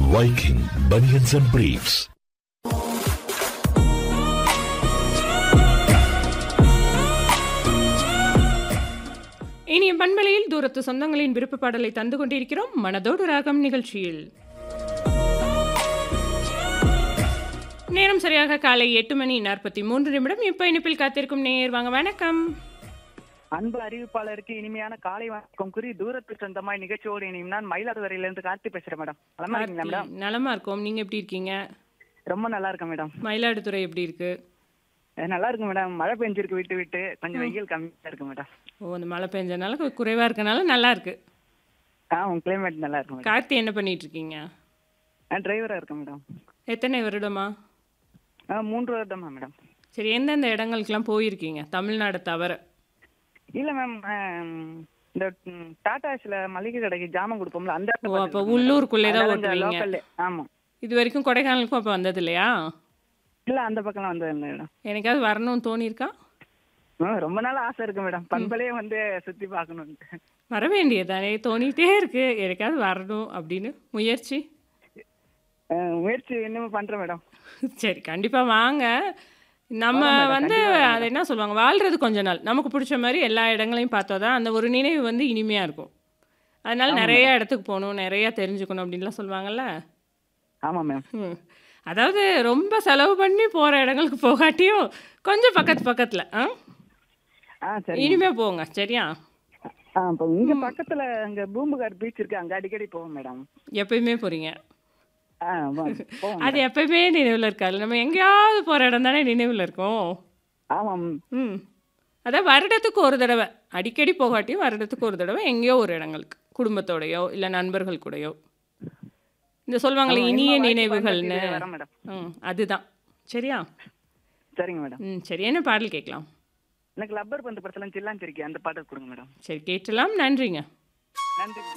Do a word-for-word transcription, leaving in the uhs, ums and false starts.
Viking Bunions and Briefs. இனிய பண்பலையில் தூரத்து சொந்தங்களின் விருப்ப பாடலை தந்து கொண்டிருக்கிறோம் மனதோடு ராகம் நிகழ்ச்சியில். நேரம் சரியாக காலை எட்டு மணி நாற்பத்தி மூன்று நிமிடம். இப்ப இனிப்பில் காத்திருக்கும் நேயர் வாங்க. வணக்கம். அன்பு அறிவிப்பாளருக்கு இனிமையான காலை வணக்கம் கூறி தூரத்து சொந்தமாய் நிகழ்ச்சியோடு இனியும் நான் மயிலாடுதுறையிலிருந்து கார்த்தி பேசுறேன் மேடம். நலமா இருக்கீங்களா மேடம்? நலமா இருக்கோம். நீங்க எப்படி இருக்கீங்க? ரொம்ப நல்லா இருக்கேன் மேடம். மயிலாடுதுறை எப்படி இருக்கு? அஹ் நல்லா இருக்கு மேடம். மழை பெஞ்சிருக்கு விட்டு விட்டு, கொஞ்சம் வெயில் கம்மியா இருக்கு மேடம். ஓ, அந்த மழை பெஞ்சனால கு- குறைவா இருக்கனால நல்லா இருக்கு. ஆ உங்க கிளைமேட் நல்லா இருக்கு மேடம். கார்த்தி என்ன பண்ணிட்டு இருக்கீங்க? நான் டிரைவரா இருக்கேன் மேடம். எத்தனை வருடமா? ஆ மூன்று வருடமா மேடம். சரி, எந்தெந்த இடங்களுக்கெல்லாம் போயிருக்கீங்க தமிழ்நாடு தவிர? இல்ல மேம், இந்த ம், டாடாஸ்ல மளிகை கடைக்கு ஜாமான் கொடுப்போம்ல, அந்த ஓ, அப்ப உள்ளூருக்குள்ளே தான் ஓட்டுவீங்க. லோக்கல். ஆமா. இது வரைக்கும் கொடைக்கானலுக்கும் அப்ப வந்தது இல்லையா? இல்ல அந்த பக்கம் வந்தது இல்லை மேடம். எனக்காவது வரணும்னு தோணியிருக்கா? ஆ, ரொம்ப நாள் ஆசை இருக்கு மேடம், பண்பலையே வந்து சுத்தி பார்க்கணும்னு. வர வேண்டியதானே, தோணிட்டே இருக்கு எனக்காவது வரணும் அப்படின்னு. முயற்சி. அஹ், முயற்சி இன்னும் பண்றேன் மேடம். சரி, கண்டிப்பா வாங்க. நம்ம வரேன் மேடம், வந்து கண்டிப்பா வரேன் அதை மேடம். என்ன சொல்லுவாங்க, வாழ்றது கொஞ்ச நாள். நமக்கு பிடிச்ச மாதிரி எல்லா இடங்களையும் பார்த்தா தான் அந்த ஒரு நினைவு வந்து இனிமையா இருக்கும். அதனால ஆமா நிறைய மேடம். இடத்துக்கு போகணும், நிறைய தெரிஞ்சுக்கணும் அப்படின்லாம் சொல்லுவாங்கல்ல. ஆமா மேம். ம். அதாவது ரொம்ப செலவு பண்ணி போற இடங்களுக்கு போகாட்டியும் கொஞ்சம் பக்கத்து பக்கத்துல ஆ ஆ சரி மேம். இனிமே போங்க. சரியா? ஆ இப்போ இங்க பக்கத்துல அங்க பூம்புகார் பீச் இருக்கு, அங்க அடிக்கடி போவோம் மேடம். எப்பயுமே போறீங்க? ஆ வா- போவோம் அது மேடம். எப்பயுமே நினைவில் இருக்காது. நம்ம எங்கேயாவது போகிற இடம் தானே நினைவில் இருக்கும். ஆமாம். ம். அதான் வருடத்துக்கு ஒரு தடவை, அடிக்கடி போகாட்டியும் வருடத்துக்கு ஒரு தடவை எங்கேயோ ஒரு இடங்களுக்கு குடும்பத்தோடையோ இல்லை நண்பர்கள் கூடயோ, இந்த சொல்லுவாங்களே ஆமா, இனிய இனிமே வாய்ப்பு நினைவுகள்னு. பயன்படுத்திட்டு வரேன் மேடம். ம், அதுதான். சரியா? சரிங்க மேடம். ம், சரி, என்ன பாடல் கேட்கலாம்? எனக்கு லப்பர் பந்து படத்துல சில்லாஞ்சிருக்கேன், அந்த பாட்டு கொடுங்க மேடம். சரி, கேட்டலாம். நன்றிங்க. நன்றி.